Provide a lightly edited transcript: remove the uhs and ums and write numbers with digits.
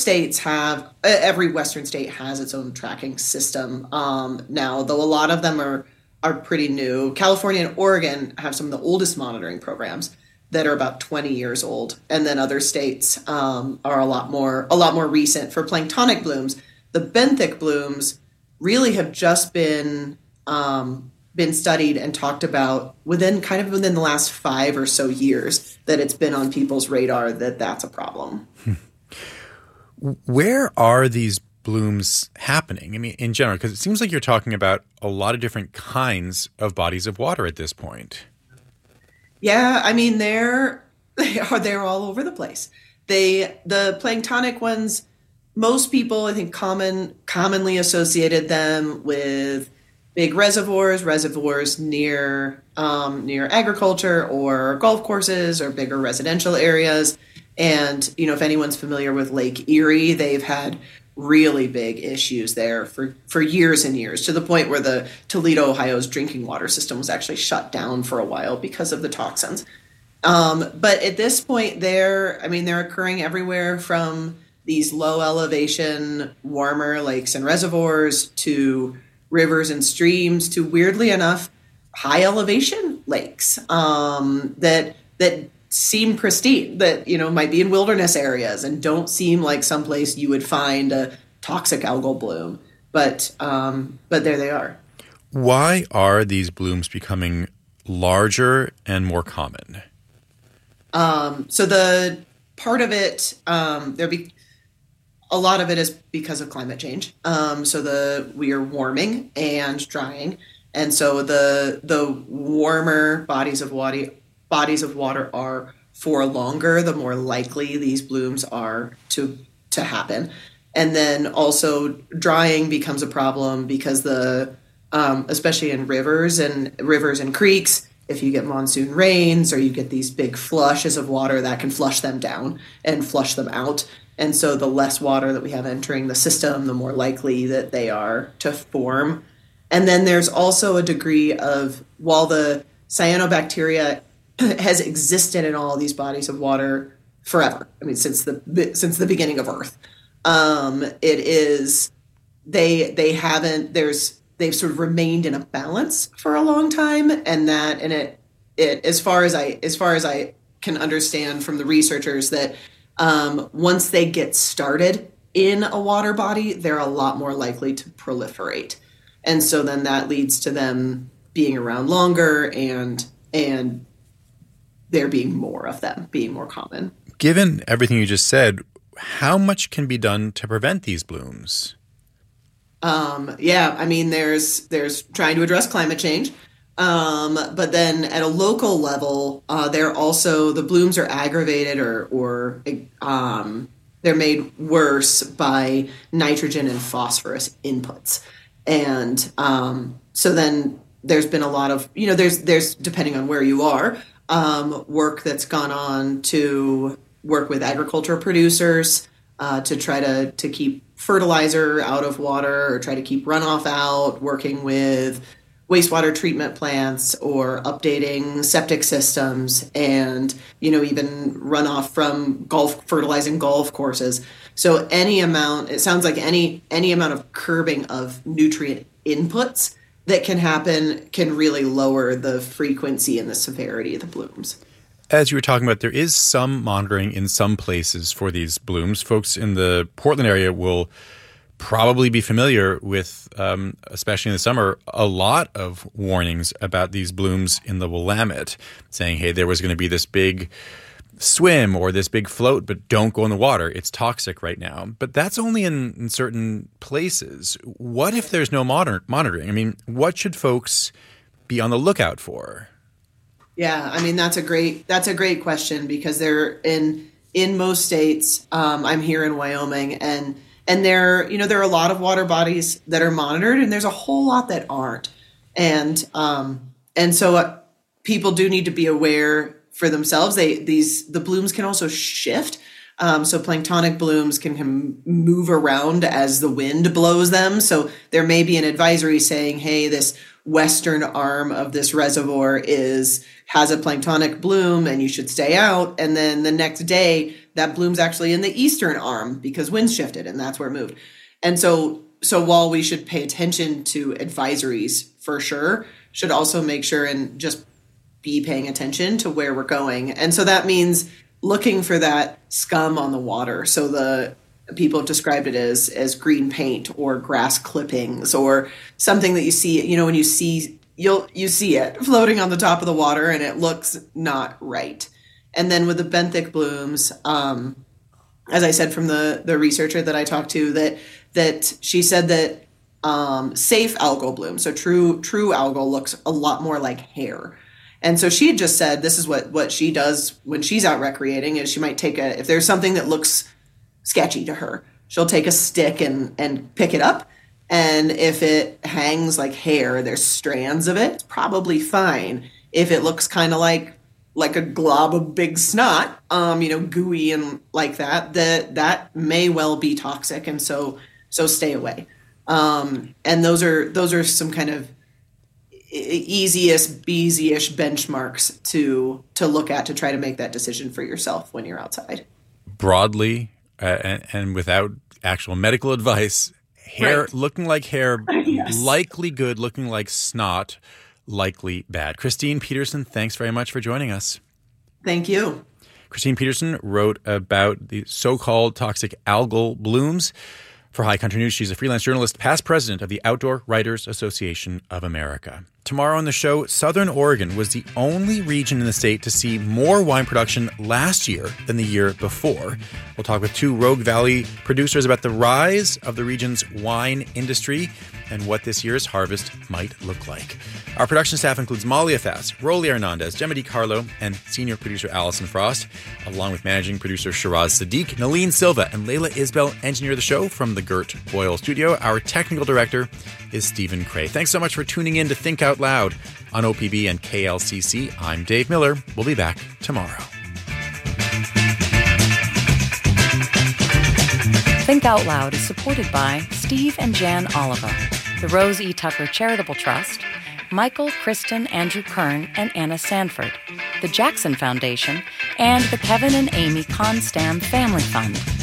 states have, every Western state has its own tracking system now, though a lot of them are pretty new. California and Oregon have some of the oldest monitoring programs that are about 20 years old, and then other states are a lot more recent. For planktonic blooms, the benthic blooms really have just been studied and talked about within the last 5 or so years, that it's been on people's radar that that's a problem. Where are these blooms happening? I mean, in general, because it seems like you're talking about a lot of different kinds of bodies of water at this point. Yeah, I mean, they're all over the place. The planktonic ones, most people, I think, commonly associated them with big reservoirs near agriculture or golf courses or bigger residential areas. And, if anyone's familiar with Lake Erie, they've had really big issues there for years and years, to the point where the Toledo, Ohio's drinking water system was actually shut down for a while because of the toxins. But at this point, they're occurring everywhere from these low elevation, warmer lakes and reservoirs to rivers and streams to, weirdly enough, high elevation lakes that seem pristine, that might be in wilderness areas and don't seem like someplace you would find a toxic algal bloom, but there they are. Why are these blooms becoming larger and more common? So the part of it, a lot of it is because of climate change. We are warming and drying, and so the warmer bodies of water are for longer, the more likely these blooms are to happen. And then also drying becomes a problem because especially in rivers and creeks, if you get monsoon rains or you get these big flushes of water, that can flush them down and flush them out. And so the less water that we have entering the system, the more likely that they are to form. And then there's also a degree of, while the cyanobacteria has existed in all of these bodies of water forever, I mean, since the beginning of Earth, they've sort of remained in a balance for a long time, and it as far as I can understand from the researchers, that once they get started in a water body, they're a lot more likely to proliferate, and so then that leads to them being around longer and there being more of them, being more common. Given everything you just said, how much can be done to prevent these blooms? There's trying to address climate change. But then at a local level, the blooms are aggravated or they're made worse by nitrogen and phosphorus inputs. And so then there's been a lot of, there's depending on where you are, work that's gone on to work with agriculture producers to try to keep fertilizer out of water or try to keep runoff out, working with wastewater treatment plants or updating septic systems and, even runoff from fertilizing golf courses. So it sounds like any amount of curbing of nutrient inputs that can happen can really lower the frequency and the severity of the blooms. As you were talking about, there is some monitoring in some places for these blooms. Folks in the Portland area will probably be familiar with, especially in the summer, a lot of warnings about these blooms in the Willamette, saying, hey, there was going to be this big swim or this big float, but don't go in the water. It's toxic right now. But that's only in certain places. What if there's no monitoring? I mean, what should folks be on the lookout for? Yeah, I mean, that's a great question, because they're in most states. I'm here in Wyoming, and there are a lot of water bodies that are monitored, and there's a whole lot that aren't. And so people do need to be aware for themselves. The blooms can also shift. So planktonic blooms can move around as the wind blows them. So there may be an advisory saying, hey, this western arm of this reservoir has a planktonic bloom and you should stay out. And then the next day that bloom's actually in the eastern arm because winds shifted and that's where it moved. And so while we should pay attention to advisories for sure, should also make sure and just be paying attention to where we're going. And so that means looking for that scum on the water. So the people have described it as green paint or grass clippings or something that you see, you know, when you see, you see it floating on the top of the water and it looks not right. And then with the benthic blooms, as I said from the researcher that I talked to, that she said that safe algal bloom, so true algal, looks a lot more like hair. And so she had just said this is what she does when she's out recreating is she might take if there's something that looks sketchy to her, she'll take a stick and pick it up. And if it hangs like hair, there's strands of it, it's probably fine. If it looks kind of like a glob of big snot, gooey and like that may well be toxic. And so stay away. And those are some kind of easiest, easy-ish benchmarks to look at to try to make that decision for yourself when you're outside. Broadly, and without actual medical advice, hair right. Looking like hair, yes. Likely good, looking like snot, likely bad. Christine Peterson, thanks very much for joining us. Thank you. Christine Peterson wrote about the so-called toxic algal blooms for High Country News. She's a freelance journalist, past president of the Outdoor Writers Association of America. Tomorrow on the show, Southern Oregon was the only region in the state to see more wine production last year than the year before. We'll talk with two Rogue Valley producers about the rise of the region's wine industry and what this year's harvest might look like. Our production staff includes Malia Fass, Rolly Hernandez, Gemma DiCarlo, and senior producer Allison Frost, along with managing producer Shiraz Sadiq, Naleen Silva, and Layla Isbell engineer the show from the Gert Boyle studio. Our technical director is Stephen Cray. Thanks so much for tuning in to Think Out Loud on OPB and KLCC. I'm Dave Miller. We'll be back tomorrow. Think Out Loud is supported by Steve and Jan Oliva, the Rose E. Tucker Charitable Trust, Michael, Kristen, Andrew Kern, and Anna Sanford, the Jackson Foundation, and the Kevin and Amy Constam Family Fund.